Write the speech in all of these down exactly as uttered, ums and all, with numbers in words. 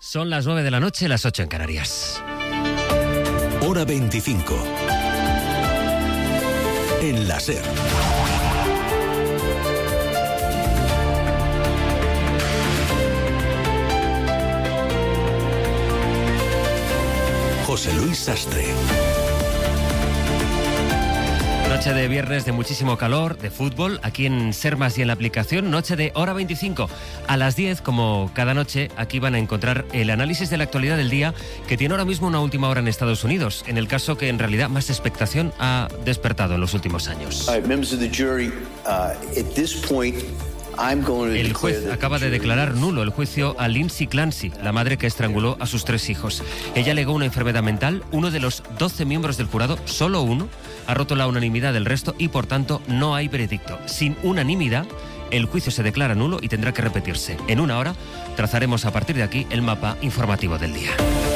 Son las nueve de la noche, las ocho en Canarias. Hora veinticinco. En la SER. José Luis Sastre. Noche de viernes de muchísimo calor, de fútbol, aquí en SER Más y en la aplicación. Noche de Hora veinticinco. A las diez, como cada noche, aquí van a encontrar el análisis de la actualidad del día, que tiene ahora mismo una última hora en Estados Unidos, en el caso que en realidad más expectación ha despertado en los últimos años. El juez acaba de declarar nulo el juicio a Lindsay Clancy, la madre que estranguló a sus tres hijos. Ella alegó una enfermedad mental. Uno de los doce miembros del jurado, solo uno, ha roto la unanimidad del resto y, por tanto, no hay veredicto. Sin unanimidad, el juicio se declara nulo y tendrá que repetirse. En una hora trazaremos a partir de aquí el mapa informativo del día.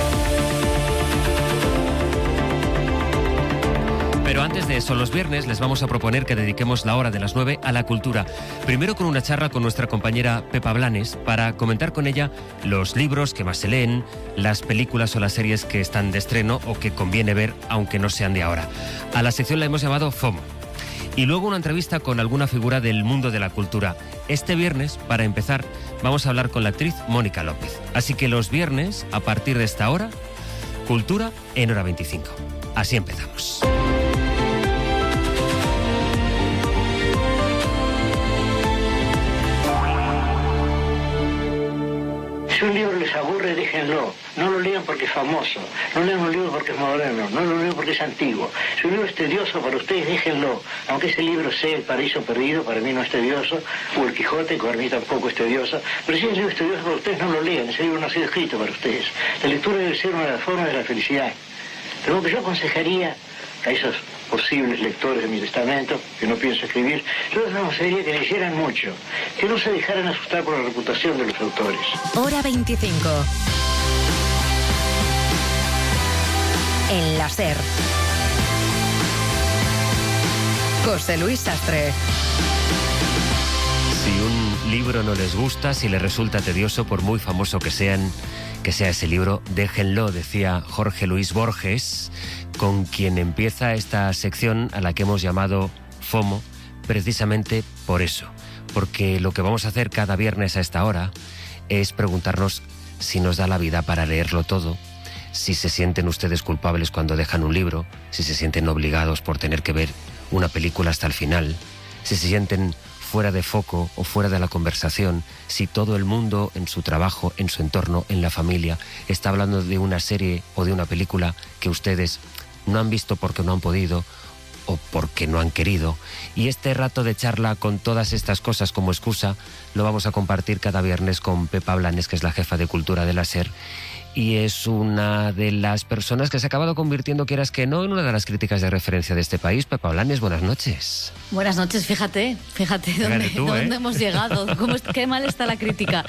Pero antes de eso, los viernes les vamos a proponer que dediquemos la hora de las nueve a la cultura. Primero con una charla con nuestra compañera Pepa Blanes para comentar con ella los libros que más se leen, las películas o las series que están de estreno o que conviene ver aunque no sean de ahora. A la sección la hemos llamado FOMO. Y luego una entrevista con alguna figura del mundo de la cultura. Este viernes, para empezar, vamos a hablar con la actriz Mónica López. Así que los viernes, a partir de esta hora, cultura en Hora veinticinco. Así empezamos. Si un libro les aburre, déjenlo. No lo lean porque es famoso. No lean un libro porque es moderno. No lo lean porque es antiguo. Si un libro es tedioso para ustedes, déjenlo. Aunque ese libro sea El Paraíso Perdido, para mí no es tedioso. O El Quijote, que para mí tampoco es tedioso. Pero si el libro es tedioso para ustedes, no lo lean. Ese libro no ha sido escrito para ustedes. La lectura debe ser una de las formas de la felicidad. Pero lo que yo aconsejaría a esos posibles lectores de mi testamento, que no pienso escribir, yo les aconsejaría que leyeran mucho, que no se dejaran asustar por la reputación de los autores. Hora veinticinco. En la SER. José Luis Sastre. Si un libro no les gusta, si les resulta tedioso, por muy famoso que sean, que sea ese libro, déjenlo, decía Jorge Luis Borges, con quien empieza esta sección a la que hemos llamado FOMO, precisamente por eso, porque lo que vamos a hacer cada viernes a esta hora es preguntarnos si nos da la vida para leerlo todo, si se sienten ustedes culpables cuando dejan un libro, si se sienten obligados por tener que ver una película hasta el final, si se sienten fuera de foco o fuera de la conversación, si todo el mundo en su trabajo, en su entorno, en la familia, está hablando de una serie o de una película que ustedes no han visto porque no han podido o porque no han querido. Y este rato de charla con todas estas cosas como excusa lo vamos a compartir cada viernes con Pepa Blanes, que es la jefa de cultura de la SER. Y es una de las personas que se ha acabado convirtiendo, quieras que no, en una de las críticas de referencia de este país. Pepa Blanes, buenas noches. Buenas noches, fíjate, fíjate, fíjate dónde, tú, dónde ¿eh? hemos llegado, cómo, qué mal está la crítica.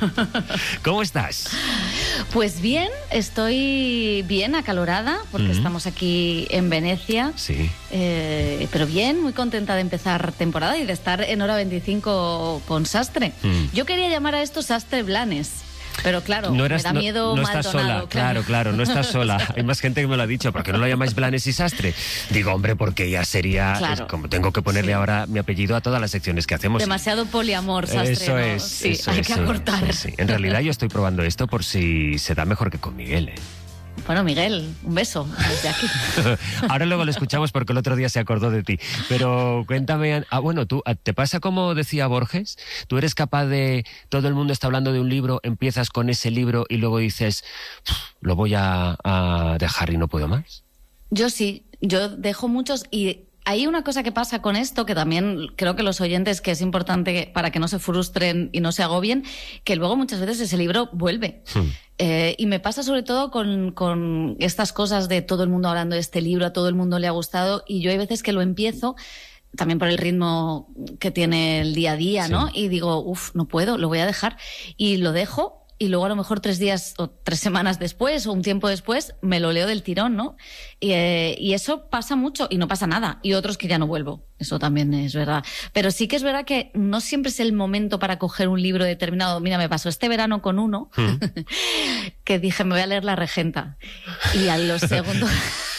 ¿Cómo estás? Pues bien, estoy bien acalorada, porque uh-huh. estamos aquí en Venecia. Sí. Eh, pero bien, muy contenta de empezar temporada y de estar en Hora veinticinco con Sastre. Uh-huh. Yo quería llamar a esto Sastre Blanes. Pero claro, no eras, me da miedo no, no Maldonado. estás sola, claro. claro, claro, no estás sola. Hay más gente que me lo ha dicho, ¿por qué no lo llamáis Blanes y Sastre? Digo, hombre, porque ya sería, claro. es como tengo que ponerle sí. ahora mi apellido a todas las secciones que hacemos. Desmasiado poliamor, Sastre. Eso ¿no? es, sí, eso hay es, que sí, acortar. Sí, sí. En realidad yo estoy probando esto por si se da mejor que con Miguel, ¿eh? Bueno, Miguel, un beso desde aquí. Ahora luego lo escuchamos porque el otro día se acordó de ti. Pero cuéntame, ah, bueno, tú, ¿te pasa como decía Borges? ¿Tú eres capaz de, todo el mundo está hablando de un libro, empiezas con ese libro y luego dices, lo voy a, a dejar y no puedo más? Yo sí, yo dejo muchos y... Hay una cosa que pasa con esto, que también creo que los oyentes, que es importante para que no se frustren y no se agobien, que luego muchas veces ese libro vuelve. Hmm. Eh, y me pasa sobre todo con, con estas cosas de todo el mundo hablando de este libro, a todo el mundo le ha gustado, y yo hay veces que lo empiezo, también por el ritmo que tiene el día a día, sí. ¿no? Y digo, uff, no puedo, lo voy a dejar. Y lo dejo. y luego a lo mejor tres días o tres semanas después o un tiempo después me lo leo del tirón, ¿no? Y, eh, y eso pasa mucho y no pasa nada. Y otros que ya no vuelvo. Eso también es verdad. Pero sí que es verdad que no siempre es el momento para coger un libro determinado. Mira, me pasó este verano con uno ¿Mm? que dije, me voy a leer La Regenta. Y a los segundos...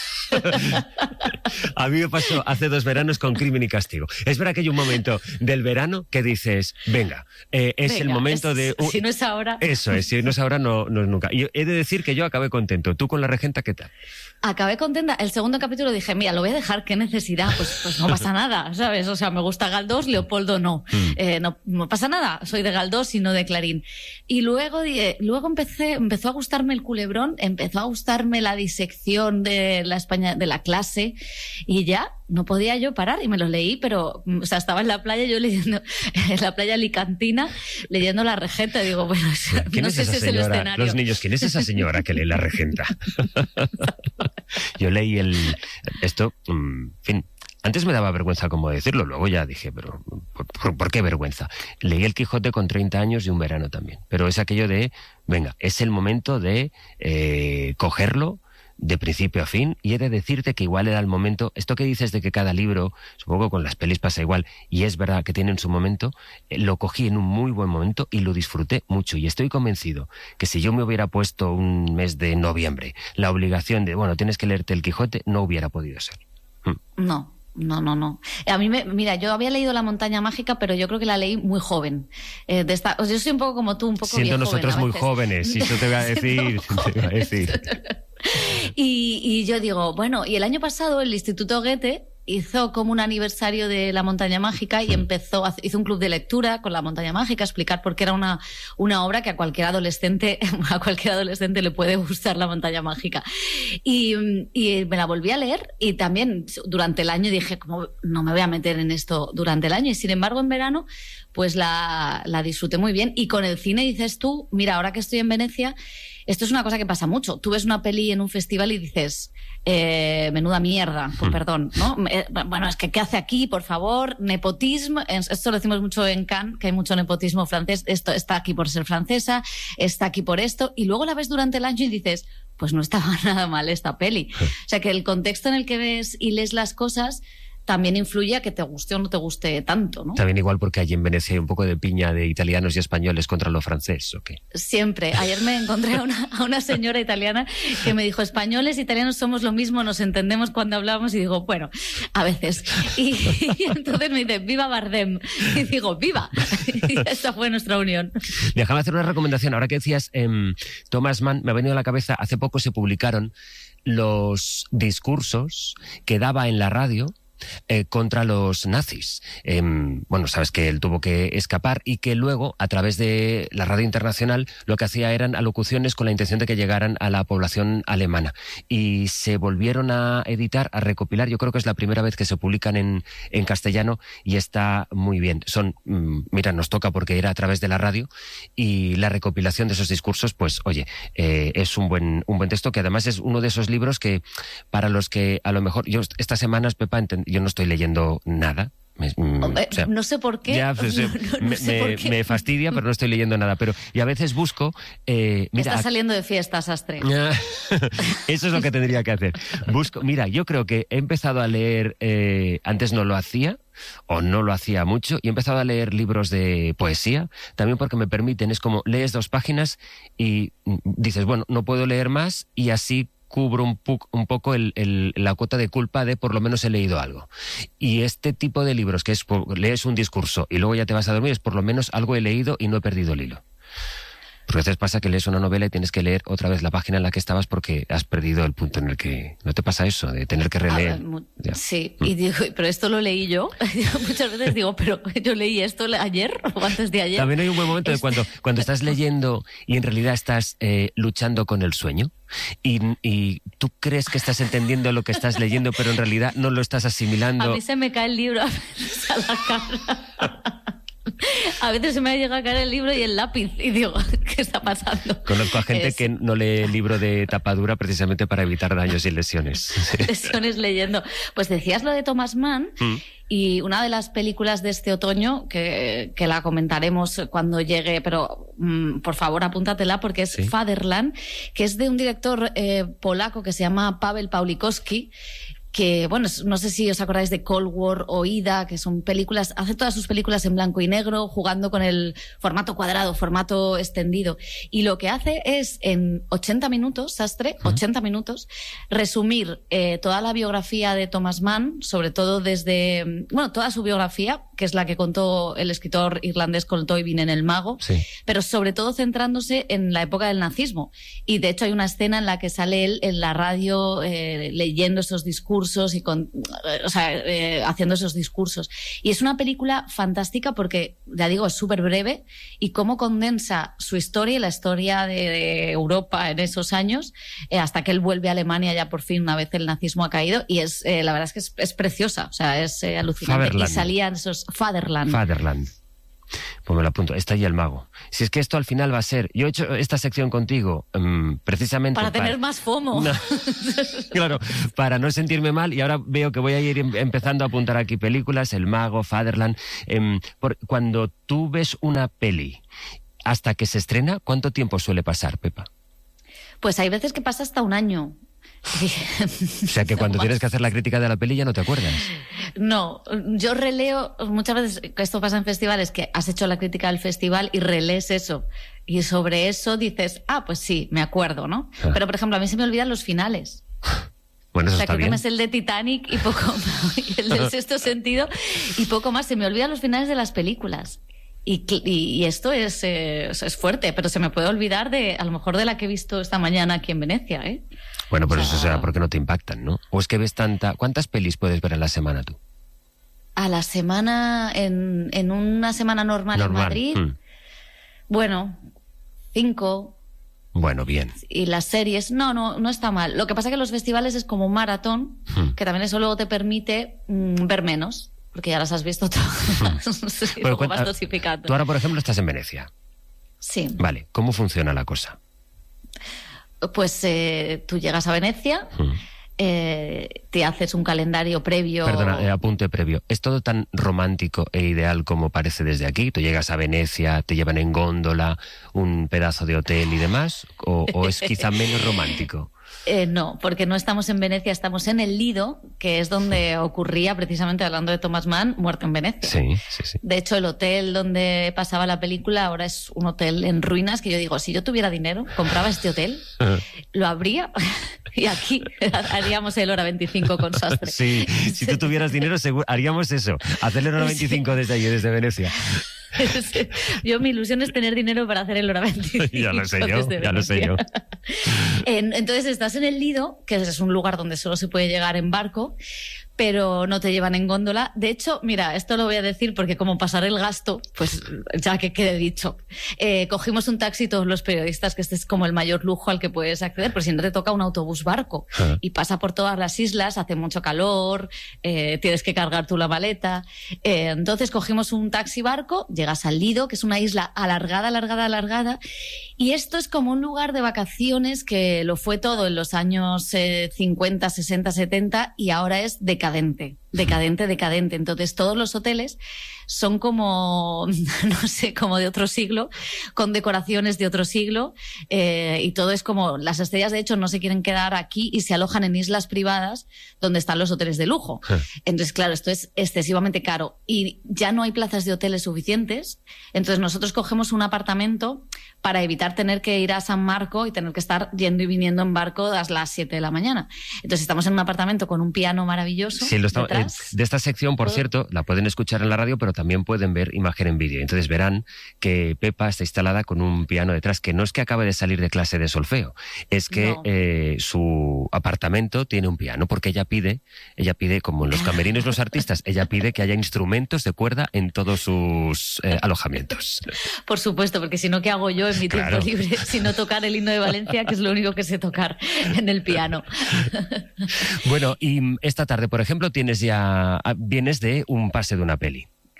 A mí me pasó hace dos veranos con Crimen y Castigo. Es verdad que hay un momento del verano que dices, venga, eh, es venga, el momento es, de... Uh, si no es ahora... Eso es, si no es ahora, no, no es nunca. Y he de decir que yo acabé contento. ¿Tú con La Regenta qué tal? Acabé contenta. El segundo capítulo dije, mira, lo voy a dejar, qué necesidad. Pues, pues no pasa nada, ¿sabes? O sea, me gusta Galdós, Leopoldo no. Mm. Eh, no. No pasa nada, soy de Galdós y no de Clarín. Y luego, eh, luego empecé, empezó a gustarme el culebrón, empezó a gustarme la disección de la España, de la clase, y ya no podía yo parar y me los leí, pero o sea, estaba en la playa yo leyendo, en la playa alicantina, leyendo La Regenta, y digo, bueno, ¿quién no es sé esa si es señora? el escenario. Los niños, ¿quién es esa señora que lee La Regenta? Yo leí el... Esto, en fin, antes me daba vergüenza como decirlo, luego ya dije, pero ¿por, por, ¿por qué vergüenza? Leí El Quijote con treinta años y un verano también, pero es aquello de, venga, es el momento de eh, cogerlo de principio a fin, y he de decirte que igual era el momento, esto que dices de que cada libro, supongo con las pelis pasa igual, y es verdad que tienen su momento, eh, lo cogí en un muy buen momento y lo disfruté mucho, y estoy convencido que si yo me hubiera puesto un mes de noviembre la obligación de, bueno, tienes que leerte El Quijote, no hubiera podido ser. Mm. No. No, no, no. A mí me, mira, yo había leído La Montaña Mágica, pero yo creo que la leí muy joven. Eh, de esta, o sea, yo soy un poco como tú, un poco siendo nosotros joven, muy jóvenes, y eso te voy a decir, te iba a decir. Y, y yo digo, bueno, y el año pasado el Instituto Goethe hizo como un aniversario de La Montaña Mágica y empezó, hizo un club de lectura con La Montaña Mágica, explicar por qué era una, una obra que a cualquier adolescente, a cualquier adolescente le puede gustar La Montaña Mágica. Y, y me la volví a leer, y también durante el año dije, como no me voy a meter en esto durante el año, y sin embargo en verano pues la, la disfruté muy bien. Y con el cine dices tú, mira, ahora que estoy en Venecia, esto es una cosa que pasa mucho. Tú ves una peli en un festival y dices, eh, menuda mierda, con perdón, ¿no? Eh, bueno, es que ¿qué hace aquí, por favor? Nepotismo. Esto lo decimos mucho en Cannes, que hay mucho nepotismo francés. Esto está aquí por ser francesa, está aquí por esto. Y luego la ves durante el año y dices, pues no estaba nada mal esta peli. O sea, que el contexto en el que ves y lees las cosas también influye a que te guste o no te guste tanto, ¿no? También igual porque allí en Venecia hay un poco de piña de italianos y españoles contra lo francés, ¿o qué? Siempre. Ayer me encontré a una, a una señora italiana que me dijo, españoles e italianos somos lo mismo, nos entendemos cuando hablamos, y digo, bueno, a veces. Y, y entonces me dice, viva Bardem. Y digo, viva. Y esta fue nuestra unión. Déjame hacer una recomendación. Ahora que decías eh, Thomas Mann, me ha venido a la cabeza, hace poco se publicaron los discursos que daba en la radio Eh, contra los nazis. Eh, bueno, sabes que él tuvo que escapar y que luego, a través de la radio internacional, lo que hacía eran alocuciones con la intención de que llegaran a la población alemana. Y se volvieron a editar, a recopilar. Yo creo que es la primera vez que se publican en, en castellano, y está muy bien. Son, mmm, mira, nos toca porque era a través de la radio, y la recopilación de esos discursos, pues, oye, eh, es un buen, un buen texto, que además es uno de esos libros que, para los que a lo mejor, yo estas semanas, Pepa, entend, yo no estoy leyendo nada. Me, mm, Hombre, o sea, no sé por qué. Ya, pues, no, no, no me, sé por qué. me fastidia, pero no estoy leyendo nada. Pero, y a veces busco... Eh, mira, Estás saliendo de fiestas, Astre. Eso es lo que tendría que hacer. Busco, mira, yo creo que he empezado a leer... Eh, antes no lo hacía, o no lo hacía mucho, y he empezado a leer libros de poesía, también porque me permiten, es como lees dos páginas y dices, bueno, no puedo leer más, y así cubro un, pu- un poco el, el, la cuota de culpa de por lo menos he leído algo. Y este tipo de libros, que es lees un discurso y luego ya te vas a dormir, es por lo menos algo he leído y no he perdido el hilo. Porque a veces pasa que lees una novela y tienes que leer otra vez la página en la que estabas porque has perdido el punto en el que... ¿No te pasa eso, de tener que releer? Ver, sí, y digo, pero esto lo leí yo. Muchas veces digo, pero yo leí esto ayer o antes de ayer. También hay un buen momento de cuando, cuando estás leyendo y en realidad estás eh, luchando con el sueño. Y, y tú crees que estás entendiendo lo que estás leyendo, pero en realidad no lo estás asimilando. A mí se me cae el libro a veces a la cara. A veces se me ha llegado a caer el libro y el lápiz y digo, ¿qué está pasando? Conozco a gente es... que no lee libro de tapadura precisamente para evitar daños y lesiones. Lesiones leyendo. Pues decías lo de Thomas Mann mm. y una de las películas de este otoño, que, que la comentaremos cuando llegue, pero mm, por favor apúntatela porque es ¿Sí? Fatherland, que es de un director eh, polaco que se llama Paweł Pawlikowski, que, bueno, no sé si os acordáis de Cold War o Ida, que son películas, hace todas sus películas en blanco y negro, jugando con el formato cuadrado, formato extendido. Y lo que hace es, en ochenta minutos, Sastre, uh-huh. ochenta minutos, resumir eh, toda la biografía de Thomas Mann, sobre todo desde, bueno, toda su biografía, que es la que contó el escritor irlandés Colm Tóibín en El Mago, sí. pero sobre todo centrándose en la época del nazismo. Y de hecho hay una escena en la que sale él en la radio eh, leyendo esos discursos y con, o sea, eh, haciendo esos discursos. Y es una película fantástica porque, ya digo, es súper breve y cómo condensa su historia y la historia de, de Europa en esos años eh, hasta que él vuelve a Alemania ya por fin una vez el nazismo ha caído y es eh, la verdad es que es, es preciosa, o sea, es eh, alucinante. Fatherland. Y salían esos Fatherland. Fatherland. Pues me lo apunto, está ahí el mago. Si es que esto al final va a ser... Yo he hecho esta sección contigo um, precisamente... Para, para tener más FOMO. No, claro, para no sentirme mal y ahora veo que voy a ir empezando a apuntar aquí películas, El Mago, Fatherland... Um, por, cuando tú ves una peli hasta que se estrena, ¿cuánto tiempo suele pasar, Pepa? Pues hay veces que pasa hasta un año. O sea que cuando tienes que hacer la crítica de la peli ya no te acuerdas. No, yo releo muchas veces, que esto pasa en festivales, que has hecho la crítica del festival y relees eso y sobre eso dices, ah, pues sí, me acuerdo, ¿no? Ah. Pero por ejemplo a mí se me olvidan los finales. Bueno, eso o sea, está creo bien. que me es el de Titanic y poco más, y el del Sexto Sentido y poco más, se me olvidan los finales de las películas. Y, y, y esto es, eh, es fuerte, pero se me puede olvidar de, a lo mejor, de la que he visto esta mañana aquí en Venecia, ¿eh? Bueno, pues o sea, eso será porque no te impactan, ¿no? O es que ves tanta... ¿Cuántas pelis puedes ver a la semana tú? A la semana, en, en una semana normal, normal. en Madrid, hmm. bueno, cinco... Bueno, bien. Y las series, no, no, no está mal. Lo que pasa es que los festivales es como un maratón, hmm. que también eso luego te permite mm, ver menos. Porque ya las has visto todas. Sí, bueno, cuenta, vas dosificando. Tú ahora, por ejemplo, estás en Venecia. Sí. Vale, ¿cómo funciona la cosa? Pues eh, tú llegas a Venecia, hmm. eh, te haces un calendario previo... Perdona, eh, apunte previo. ¿Es todo tan romántico e ideal como parece desde aquí? ¿Tú llegas a Venecia, te llevan en góndola, un pedazo de hotel y demás? ¿O, o es quizá menos romántico? Eh, no, porque no estamos en Venecia, estamos en el Lido, que es donde ocurría, precisamente hablando de Thomas Mann, Muerte en Venecia. Sí, sí, sí. De hecho, el hotel donde pasaba la película ahora es un hotel en ruinas, que yo digo, si yo tuviera dinero, compraba este hotel, lo abría y aquí haríamos el Hora veinticinco con Sastre. Sí, si tú tuvieras dinero, seguro, haríamos eso, hacer el Hora veinticinco desde allí, desde Venecia. Yo, mi ilusión es tener dinero para hacer el Hora veinticinco. Ya lo sé yo, ya lo sé yo. Entonces estás en el Lido, que es un lugar donde solo se puede llegar en barco, pero no te llevan en góndola. De hecho, mira, esto lo voy a decir porque como pasar el gasto, pues ya que quede dicho. Eh, cogimos un taxi todos los periodistas, que este es como el mayor lujo al que puedes acceder, pero si no te toca un autobús barco. Uh-huh. Y pasa por todas las islas, hace mucho calor, eh, tienes que cargar tú la maleta. Eh, entonces cogimos un taxi barco, llegas al Lido, que es una isla alargada, alargada, alargada, y esto es como un lugar de vacaciones que lo fue todo en los años eh, cincuenta, sesenta, setenta y ahora es decadente. Decadente, decadente. Entonces todos los hoteles son como, no sé, como de otro siglo, con decoraciones de otro siglo, eh, y todo es como, las estrellas de hecho no se quieren quedar aquí y se alojan en islas privadas donde están los hoteles de lujo. Entonces, claro, esto es excesivamente caro y ya no hay plazas de hoteles suficientes. Entonces nosotros cogemos un apartamento para evitar tener que ir a San Marco y tener que estar yendo y viniendo en barco a las siete de la mañana. Entonces estamos en un apartamento con un piano maravilloso. Sí, lo está, eh, de esta sección, por cierto, la pueden escuchar en la radio, pero también pueden ver imagen en vídeo. Entonces verán que Pepa está instalada con un piano detrás, que no es que acabe de salir de clase de solfeo, es que no. eh, su apartamento tiene un piano, porque ella pide, ella pide, como en los camerinos los artistas, ella pide que haya instrumentos de cuerda en todos sus eh, alojamientos. Por supuesto, porque si no, ¿qué hago yo en mi tiempo claro. libre? Si no tocar el himno de Valencia, que es lo único que sé tocar en el piano. Bueno, y esta tarde, por ejemplo, tienes ya vienes de un pase de una peli.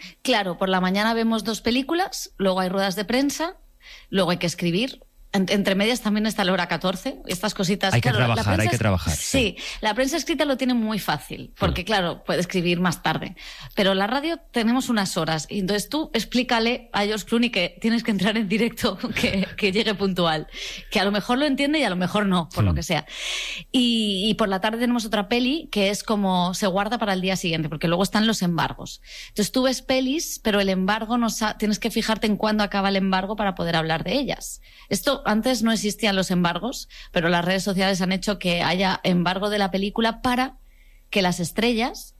Claro, por la mañana vemos dos películas, luego hay ruedas de prensa, luego hay que escribir. Entre medias también está la hora catorce, estas cositas. Hay que claro, trabajar, hay que trabajar. Sí, sí, la prensa escrita lo tiene muy fácil, porque mm. claro, puede escribir más tarde. Pero la radio tenemos unas horas, y entonces tú explícale a George Clooney que tienes que entrar en directo, que, que llegue puntual, que a lo mejor lo entiende y a lo mejor no, por mm. lo que sea. Y, y por la tarde tenemos otra peli que es como se guarda para el día siguiente, porque luego están los embargos. Entonces tú ves pelis, pero el embargo no sa- tienes que fijarte en cuándo acaba el embargo para poder hablar de ellas. Esto antes no existían los embargos, pero las redes sociales han hecho que haya embargo de la película para que las estrellas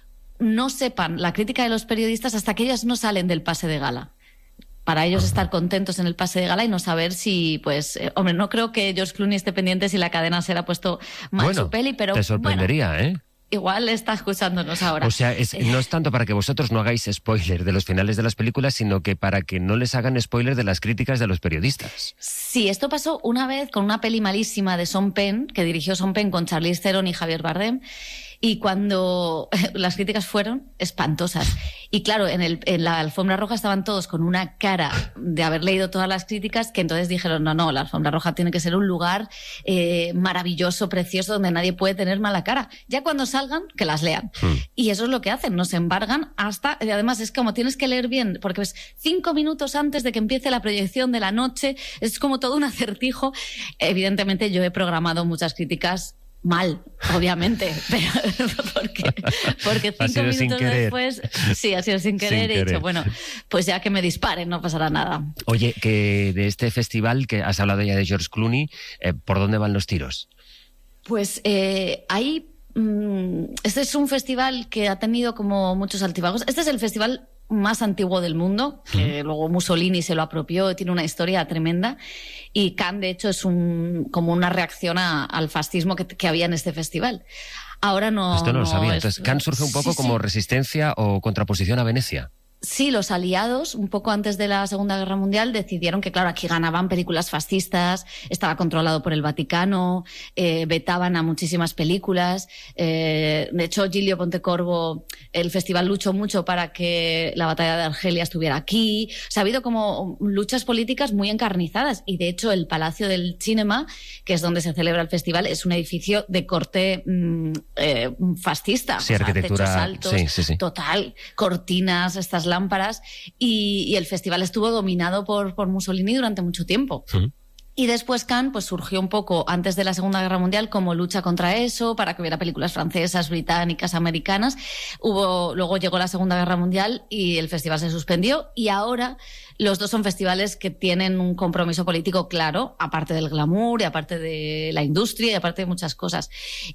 no sepan la crítica de los periodistas hasta que ellas no salen del pase de gala. Para ellos estar contentos en el pase de gala y no saber si, pues, eh, hombre, no creo que George Clooney esté pendiente si la cadena SER ha puesto mal bueno, su peli, pero te sorprendería, bueno, ¿eh? Igual está escuchándonos ahora. O sea, es, no es tanto para que vosotros no hagáis spoiler de los finales de las películas, sino que para que no les hagan spoiler de las críticas de los periodistas. Sí, esto pasó una vez con una peli malísima de Sean Penn, que dirigió Sean Penn con Charlize Theron y Javier Bardem, y cuando las críticas fueron espantosas. Y claro, en, el, en la alfombra roja estaban todos con una cara de haber leído todas las críticas, que entonces dijeron, no, no, la alfombra roja tiene que ser un lugar eh, maravilloso, precioso, donde nadie puede tener mala cara. Ya cuando salgan, que las lean. Hmm. Y eso es lo que hacen, nos embargan hasta... Y además es como tienes que leer bien, porque ves, cinco minutos antes de que empiece la proyección de la noche, es como todo un acertijo. Evidentemente yo he programado muchas críticas mal, obviamente, pero porque, porque cinco minutos después, sí, ha sido sin querer, sin he querer. dicho, bueno, pues ya que me disparen, no pasará nada. Oye, que de este festival, que has hablado ya de George Clooney, eh, ¿por dónde van los tiros? Pues eh, hay... Mmm, este es un festival que ha tenido como muchos altibajos. Este es el festival más antiguo del mundo, que uh-huh. luego Mussolini se lo apropió, tiene una historia tremenda, y Cannes, de hecho, es un, como una reacción a, al fascismo que, que había en este festival. Ahora no... Esto no, no lo sabía. Es... Entonces, Cannes surge un poco sí, como sí. resistencia o contraposición a Venecia. Sí, los aliados, un poco antes de la Segunda Guerra Mundial, decidieron que, claro, aquí ganaban películas fascistas, estaba controlado por el Vaticano, eh, vetaban a muchísimas películas. Eh, de hecho, Giulio Pontecorvo, el festival luchó mucho para que la batalla de Argelia estuviera aquí. O sea, ha habido como luchas políticas muy encarnizadas. Y, de hecho, el Palacio del Cinema, que es donde se celebra el festival, es un edificio de corte mmm, eh, fascista. Sí, o sea, arquitectura... techos altos, sí, sí, sí. Total, cortinas, estas lámparas, y, y el festival estuvo dominado por, por Mussolini durante mucho tiempo. Uh-huh. Y después Cannes pues, surgió un poco antes de la Segunda Guerra Mundial como lucha contra eso, para que hubiera películas francesas, británicas, americanas. Hubo, luego llegó la Segunda Guerra Mundial y el festival se suspendió, y ahora los dos son festivales que tienen un compromiso político claro, aparte del glamour y aparte de la industria y aparte de muchas cosas.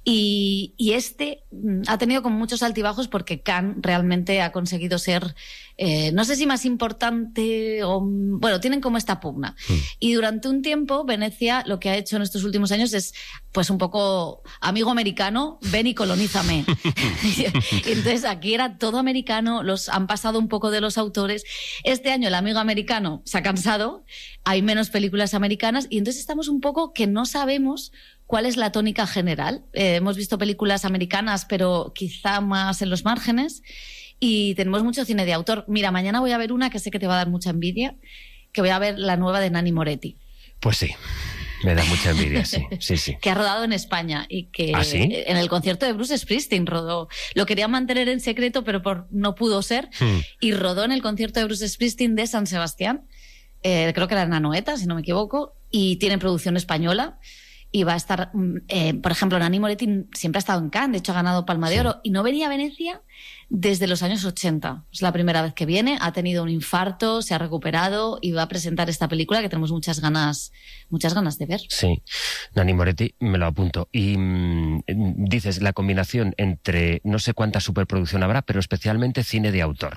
Y, y este ha tenido como muchos altibajos porque Cannes realmente ha conseguido ser, eh, no sé si más importante o... Bueno, tienen como esta pugna. Mm. Y durante un tiempo Venecia lo que ha hecho en estos últimos años es pues un poco amigo americano, ven y colonízame. Y entonces aquí era todo americano, los han pasado un poco de los autores. Este año el amigo americano se ha cansado, hay menos películas americanas, y entonces estamos un poco que no sabemos cuál es la tónica general. Eh, hemos visto películas americanas, pero quizá más en los márgenes, y tenemos mucho cine de autor. Mira, mañana voy a ver una que sé que te va a dar mucha envidia, que voy a ver la nueva de Nanni Moretti. Pues sí, me da mucha envidia, sí, sí, sí. Que ha rodado en España y que ¿Ah, sí? en el concierto de Bruce Springsteen rodó. Lo quería mantener en secreto, pero por, no pudo ser. Hmm. Y rodó en el concierto de Bruce Springsteen de San Sebastián. Eh, creo que era en Anoeta, si no me equivoco. Y tiene producción española. Y va a estar, eh, por ejemplo, Nanni Moretti siempre ha estado en Cannes, de hecho ha ganado Palma de Oro, sí. Y no venía a Venecia desde los años ochenta. Es la primera vez que viene, ha tenido un infarto, se ha recuperado y va a presentar esta película que tenemos muchas ganas, muchas ganas de ver. Sí, Nanni Moretti, me lo apunto. Y mmm, dices, la combinación entre no sé cuánta superproducción habrá, pero especialmente cine de autor.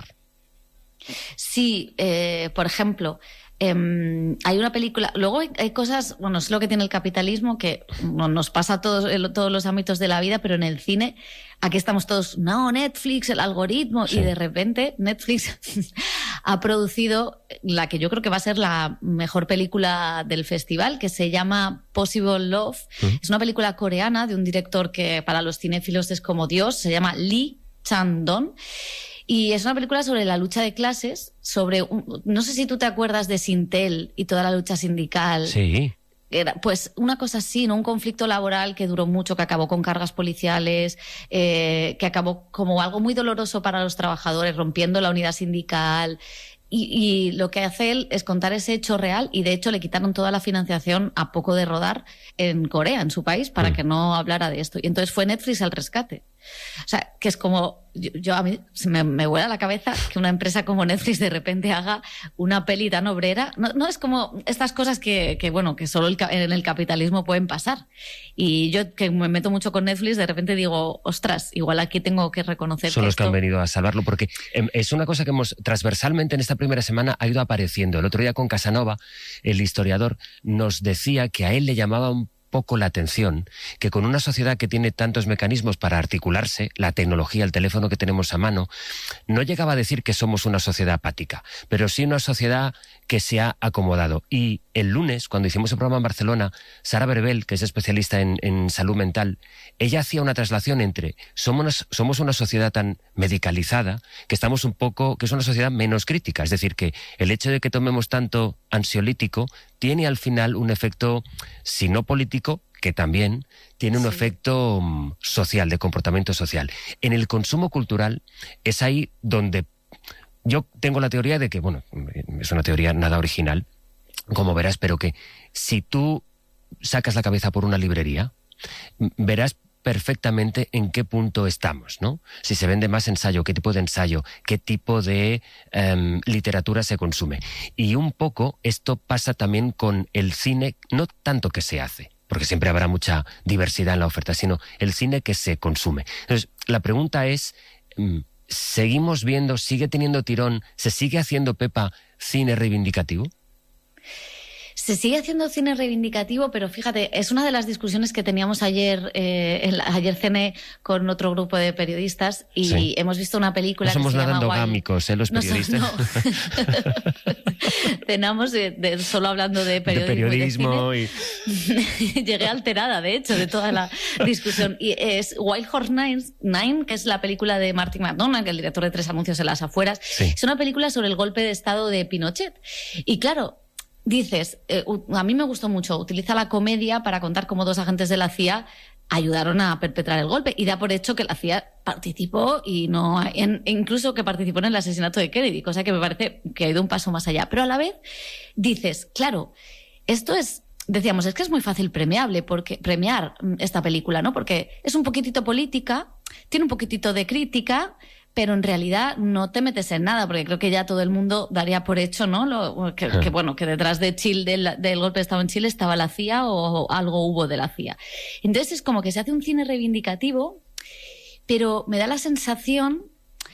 Sí, eh, por ejemplo... Eh, hay una película, luego hay, hay cosas, bueno, es lo que tiene el capitalismo, que no, nos pasa a todos, en todos los ámbitos de la vida, pero en el cine, aquí estamos todos, no, Netflix, el algoritmo, sí. Y de repente Netflix ha producido la que yo creo que va a ser la mejor película del festival, que se llama Possible Love. ¿Mm? Es una película coreana de un director que para los cinéfilos es como Dios, se llama Lee Chang-dong. Y es una película sobre la lucha de clases, sobre un, no sé si tú te acuerdas de Sintel y toda la lucha sindical. Sí. Era, pues una cosa así, ¿no? Un conflicto laboral que duró mucho, que acabó con cargas policiales, eh, que acabó como algo muy doloroso para los trabajadores, rompiendo la unidad sindical. Y, y lo que hace él es contar ese hecho real, y de hecho le quitaron toda la financiación a poco de rodar en Corea, en su país, para mm. que no hablara de esto. Y entonces fue Netflix al rescate. O sea, que es como, yo, yo a mí se me, me vuela la cabeza que una empresa como Netflix de repente haga una peli tan obrera. No, no es como estas cosas que, que bueno, que solo el, en el capitalismo pueden pasar. Y yo, que me meto mucho con Netflix, de repente digo, ostras, igual aquí tengo que reconocer Son que los esto... que han venido a salvarlo, porque es una cosa que hemos transversalmente en esta primera semana ha ido apareciendo. El otro día con Casanova, el historiador, nos decía que a él le llamaba un poco la atención que con una sociedad que tiene tantos mecanismos para articularse, la tecnología, el teléfono que tenemos a mano, no llegaba a decir que somos una sociedad apática, pero sí una sociedad que se ha acomodado. Y el lunes, cuando hicimos el programa en Barcelona, Sara Berbel, que es especialista en, en salud mental, ella hacía una traslación entre somos, somos una sociedad tan medicalizada que estamos un poco, que es una sociedad menos crítica. Es decir, que el hecho de que tomemos tanto ansiolítico tiene al final un efecto, si no político, que también tiene un sí. efecto um, social, de comportamiento social. En el consumo cultural es ahí donde yo tengo la teoría de que, bueno, es una teoría nada original, como verás, pero que si tú sacas la cabeza por una librería, verás perfectamente en qué punto estamos, ¿no? Si se vende más ensayo, qué tipo de ensayo, qué tipo de um, literatura se consume. Y un poco esto pasa también con el cine, no tanto que se hace, porque siempre habrá mucha diversidad en la oferta, sino el cine que se consume. Entonces, la pregunta es, ¿seguimos viendo, sigue teniendo tirón, se sigue haciendo, Pepa, cine reivindicativo? Se sigue haciendo cine reivindicativo, pero fíjate, es una de las discusiones que teníamos ayer, eh, en la, ayer cené con otro grupo de periodistas y sí. hemos visto una película no somos que se nada llama endogámicos, ¿eh? Los periodistas. No, no. Cenamos de, de, solo hablando de periodismo. De periodismo y... y... Llegué alterada, de hecho, de toda la discusión. Y es Wild Horse Nine, Nine, que es la película de Martin McDonagh, el director de Tres anuncios en las afueras. Sí. Es una película sobre el golpe de estado de Pinochet. Y claro, dices, eh, a mí me gustó mucho, utiliza la comedia para contar cómo dos agentes de la C I A ayudaron a perpetrar el golpe y da por hecho que la C I A participó y no en, incluso que participó en el asesinato de Kennedy, cosa que me parece que ha ido un paso más allá. Pero a la vez dices, claro, esto es, decíamos, es que es muy fácil premiable, porque premiar esta película, ¿no? Porque es un poquitito política, tiene un poquitito de crítica, pero en realidad no te metes en nada, porque creo que ya todo el mundo daría por hecho, ¿no? Lo, que, que bueno, que detrás de Chile, del, del golpe de Estado en Chile estaba la C I A o, o algo hubo de la C I A. Entonces es como que se hace un cine reivindicativo, pero me da la sensación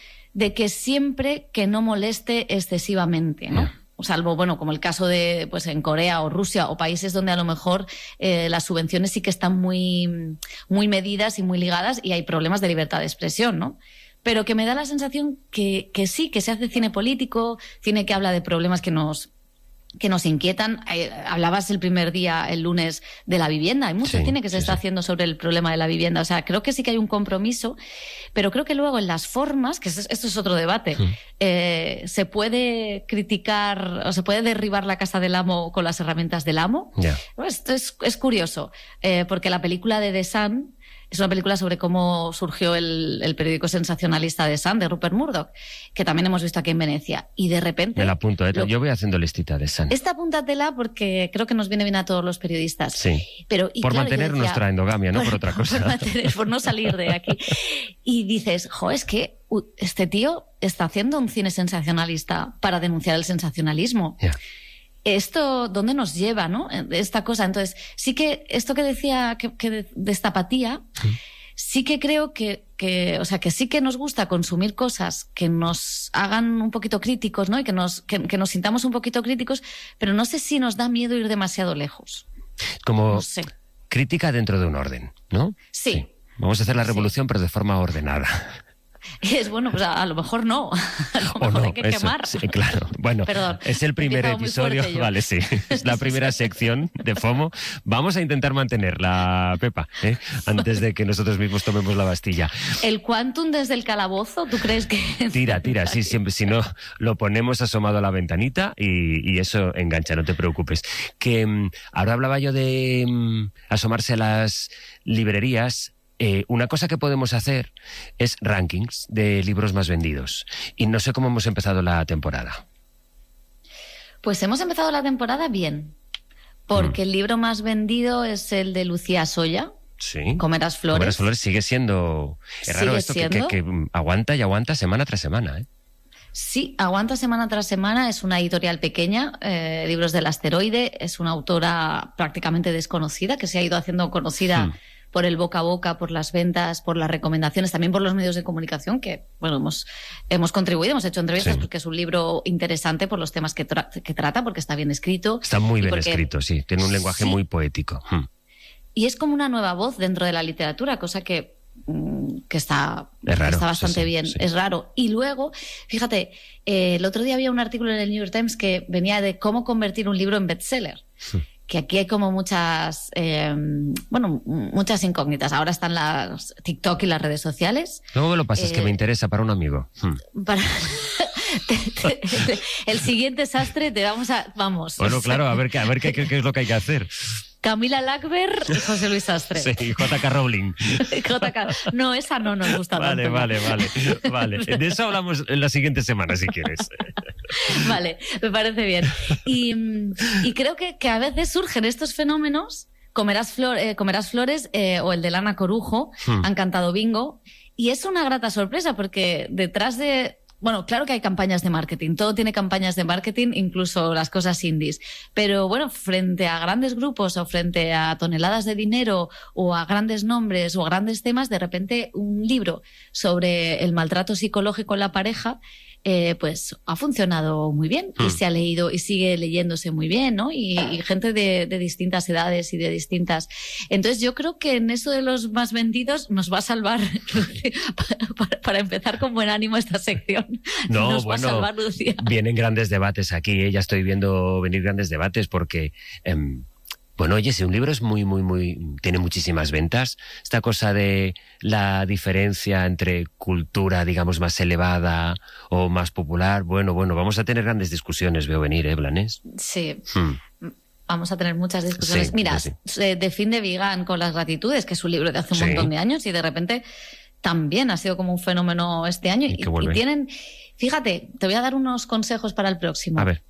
de que siempre que no moleste excesivamente, ¿no? O salvo, bueno, como el caso de, pues en Corea o Rusia o países donde a lo mejor eh, las subvenciones sí que están muy, muy medidas y muy ligadas y hay problemas de libertad de expresión, ¿no? Pero que me da la sensación que, que sí, que se hace cine político, cine que habla de problemas que nos, que nos inquietan. Eh, hablabas el primer día, el lunes, de la vivienda. Hay mucho sí, cine que se sí, está sí. haciendo sobre el problema de la vivienda. O sea, creo que sí que hay un compromiso, pero creo que luego en las formas, que esto es otro debate, sí. eh, se puede criticar o se puede derribar la casa del amo con las herramientas del amo. Yeah. Esto es, es curioso, eh, porque la película de The Sun es una película sobre cómo surgió el, el periódico sensacionalista The Sun, de Rupert Murdoch, que también hemos visto aquí en Venecia. Y de repente... Me la apunto, ¿eh? Lo... Yo voy haciendo listita de Sun. Esta apúntatela porque creo que nos viene bien a todos los periodistas. Sí. Pero, y por claro, mantener decía, nuestra endogamia, no por, por otra cosa. Por, mantener, por no salir de aquí. Y dices, jo, es que este tío está haciendo un cine sensacionalista para denunciar el sensacionalismo. Yeah. Esto, ¿dónde nos lleva, no? Esta cosa. Entonces, sí que esto que decía que, que de, de esta apatía, sí. sí que creo que, que, o sea, que sí que nos gusta consumir cosas que nos hagan un poquito críticos, ¿no? Y que nos, que, que nos sintamos un poquito críticos, pero no sé si nos da miedo ir demasiado lejos. Como no sé. Crítica dentro de un orden, ¿no? Sí. sí. Vamos a hacer la revolución, sí. pero de forma ordenada. Y es bueno, pues a, a lo mejor no. A lo mejor no, hay que eso, quemar. Sí, claro. Bueno, Perdón, es el primer episodio. Vale, sí. Es la primera sección de FOMO. Vamos a intentar mantenerla, Pepa, ¿eh? antes de que nosotros mismos tomemos la Bastilla. ¿El Quantum desde el calabozo? ¿Tú crees que...? Tira, tira, sí, siempre. Si no, lo ponemos asomado a la ventanita y, y eso engancha, no te preocupes. Que um, ahora hablaba yo de um, asomarse a las librerías. Eh, una cosa que podemos hacer es rankings de libros más vendidos. Y no sé cómo hemos empezado la temporada. Pues hemos empezado la temporada bien, porque mm. el libro más vendido es el de Lucía Soya. Sí. Comerás flores. Comerás flores sigue siendo... Es raro esto que, que, que aguanta y aguanta semana tras semana, ¿eh? Sí, aguanta semana tras semana. Es una editorial pequeña, eh, Libros del Asteroide. Es una autora prácticamente desconocida que se ha ido haciendo conocida... Mm. por el boca a boca, por las ventas, por las recomendaciones, también por los medios de comunicación que, bueno, hemos, hemos contribuido, hemos hecho entrevistas sí. porque es un libro interesante por los temas que, tra- que trata, porque está bien escrito. Está muy bien porque, escrito, sí. Tiene un lenguaje sí. muy poético. Hmm. Y es como una nueva voz dentro de la literatura, cosa que, que, está, es raro, que está bastante sí, sí, bien. Sí. Es raro. Y luego, fíjate, eh, el otro día había un artículo en el New York Times que venía de cómo convertir un libro en bestseller. Hmm. Que aquí hay como muchas, eh, bueno, muchas incógnitas. Ahora están las TikTok y las redes sociales. Luego me lo pasas, eh, que me interesa para un amigo. Hmm. Para... el siguiente sastre te vamos a... Vamos. Bueno, claro, a ver, qué, a ver qué, qué, qué es lo que hay que hacer. Camila Lackberg y José Luis Sastre. Sí, J K Rowling. J K No, esa no nos gusta vale, tanto. Vale, vale, vale. De eso hablamos en la siguiente semana, si quieres. Vale, me parece bien. Y, y creo que, que a veces surgen estos fenómenos, Comerás, flor, eh, Comerás Flores eh, o el de Lana Corujo, hmm. han cantado bingo, y es una grata sorpresa porque detrás de... Bueno, claro que hay campañas de marketing, todo tiene campañas de marketing, incluso las cosas indies. Pero bueno, frente a grandes grupos o frente a toneladas de dinero o a grandes nombres o a grandes temas, de repente un libro sobre el maltrato psicológico en la pareja, eh, pues ha funcionado muy bien y mm. se ha leído y sigue leyéndose muy bien, ¿no? Y, y gente de, de distintas edades y de distintas... Entonces yo creo que en eso de los más vendidos nos va a salvar, para, para, para empezar con buen ánimo esta sección. No, Nos bueno, va a salvar, Lucía. Vienen grandes debates aquí, ¿eh? Ya estoy viendo venir grandes debates porque... Eh, Bueno, oye, si un libro es muy, muy, muy... tiene muchísimas ventas, esta cosa de la diferencia entre cultura, digamos, más elevada o más popular, bueno, bueno, vamos a tener grandes discusiones, veo venir, ¿eh, Blanes? Sí. Hmm. Vamos a tener muchas discusiones. Sí, Mira, sí. The Fin de Vigan con las gratitudes, que es un libro de hace un sí. montón de años y de repente también ha sido como un fenómeno este año. Y, y, y tienen... Fíjate, te voy a dar unos consejos para el próximo. A ver.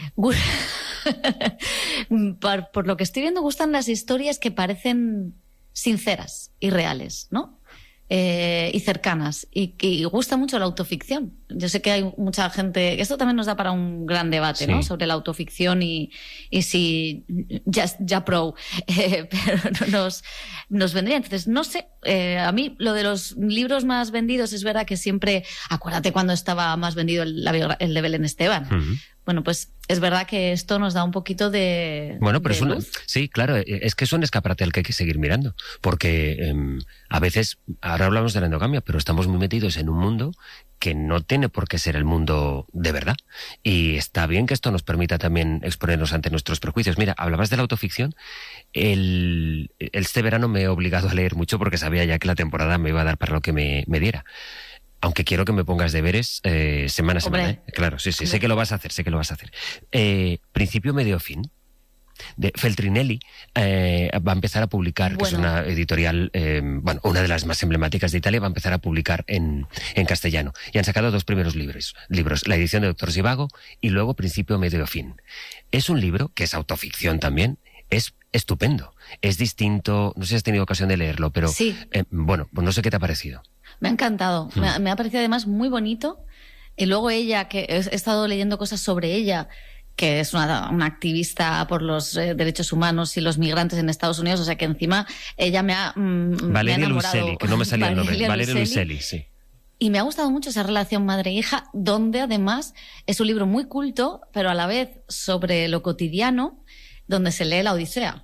por, por lo que estoy viendo, gustan las historias que parecen sinceras y reales, ¿no? Eh, y cercanas. Y, y gusta mucho la autoficción. Yo sé que hay mucha gente... Esto también nos da para un gran debate, sí. ¿no? Sobre la autoficción y, y si ya, ya pro. Eh, pero nos, nos vendría. Entonces, no sé. Eh, a mí, lo de los libros más vendidos es verdad que siempre... Acuérdate cuando estaba más vendido el, la, el de Belén Esteban. Uh-huh. Bueno, pues es verdad que esto nos da un poquito de... Bueno, pero de es una, luz. Sí, claro, es que es un escaparate al que hay que seguir mirando, porque eh, a veces, ahora hablamos de la endogamia, pero estamos muy metidos en un mundo que no tiene por qué ser el mundo de verdad. Y está bien que esto nos permita también exponernos ante nuestros prejuicios. Mira, hablabas de la autoficción. El, este verano me he obligado a leer mucho porque sabía ya que la temporada me iba a dar para lo que me, me diera. Aunque quiero que me pongas deberes eh, semana a semana, ¿eh? Claro, sí, sí, sé que lo vas a hacer, sé que lo vas a hacer. Eh, principio, medio, fin. De Feltrinelli eh, va a empezar a publicar, bueno. que es una editorial, eh, bueno, una de las más emblemáticas de Italia, va a empezar a publicar en, en castellano. Y han sacado dos primeros libros, libros, la edición de Doctor Zhivago y luego Principio, medio, fin. Es un libro que es autoficción también, es estupendo, es distinto, no sé si has tenido ocasión de leerlo, pero sí. eh, bueno, pues no sé qué te ha parecido. Me ha encantado, hmm. me, ha, me ha parecido además muy bonito. Y luego ella, que he, he estado leyendo cosas sobre ella, que es una, una activista por los eh, derechos humanos y los migrantes en Estados Unidos, o sea que encima ella me ha, mm, Valeria me ha enamorado. Luiselli, que no me salía el nombre. Valeria Luiselli, sí. Y me ha gustado mucho esa relación madre-hija, donde además es un libro muy culto, pero a la vez sobre lo cotidiano, donde se lee la Odisea.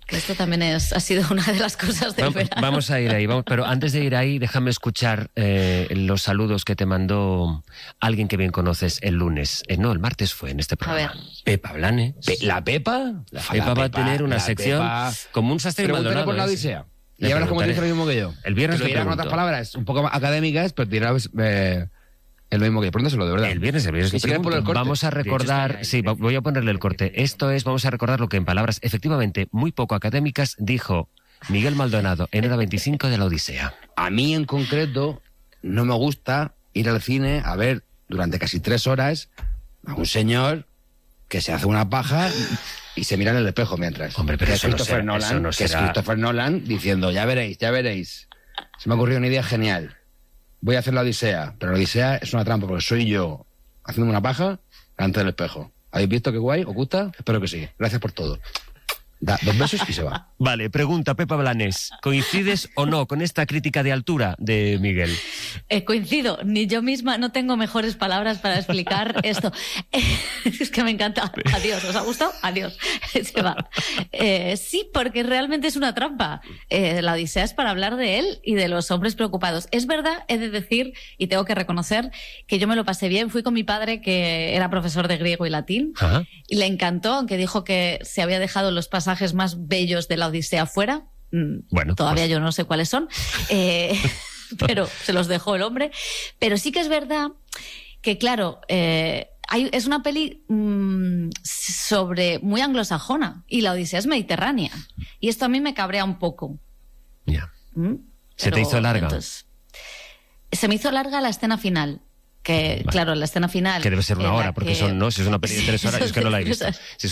Que esto también es, ha sido una de las cosas del vamos, verano. Vamos a ir ahí, vamos, pero antes de ir ahí, déjame escuchar eh, los saludos que te mandó alguien que bien conoces el lunes. Eh, no, el martes fue en este programa. A ver. Pepa Blanes. Pe- ¿La Pepa? La Pepa va a tener una la sección Pepa. como un sastre Pregúntale Maldonado. por la ¿eh? Odisea. Le Y ahora como te dice preguntaré. lo mismo que yo. El viernes que le lo dirá con pregunto. otras palabras un poco más académicas, pero dirá eh, es lo mismo que yo. Pregúntaselo, de verdad. El viernes, el viernes. Y le si quieres pregunto. ponle el corte. Vamos a recordar, sí, va- voy a ponerle el corte. Esto es, vamos a recordar lo que en palabras efectivamente muy poco académicas dijo Miguel Maldonado en Hora veinticinco de la Odisea. A mí en concreto no me gusta ir al cine a ver durante casi tres horas a un señor que se hace una paja y se mira en el espejo mientras. Hombre, pero que eso es no Christopher será- Nolan, eso no que es será- Christopher Nolan diciendo, ya veréis, ya veréis. Se me ha ocurrido una idea genial. Voy a hacer la Odisea, pero la Odisea es una trampa porque soy yo haciéndome una paja delante del espejo. ¿Habéis visto qué guay? ¿Os gusta? Espero que sí. Gracias por todo. Da dos besos y se va. Vale, pregunta Pepa Blanes. ¿Coincides o no con esta crítica de altura de Miguel? Eh, coincido, ni yo misma no tengo mejores palabras para explicar esto. Es que me encanta. Adiós, ¿os ha gustado? Adiós. Se va. Eh, sí, porque realmente es una trampa. Eh, la Odisea es para hablar de él y de los hombres preocupados. Es verdad, he de decir, y tengo que reconocer, que yo me lo pasé bien. Fui con mi padre, que era profesor de griego y latín, Ajá. y le encantó, aunque dijo que se había dejado los pasajes más bellos de la Odisea fuera. Mm, Bueno, todavía pues- yo no sé cuáles son. Eh, pero se los dejó el hombre. Pero sí que es verdad que, claro, eh, hay, es una peli mmm, sobre muy anglosajona y la Odisea es mediterránea. Y esto a mí me cabrea un poco. Ya. ¿Mm? ¿Se te Pero, hizo larga? entonces, se me hizo larga la escena final. Que, Vale. claro, la escena final. Que debe ser una en la hora, porque que- son, no, si es una peli de tres horas, Eso es que no la he es- visto. Si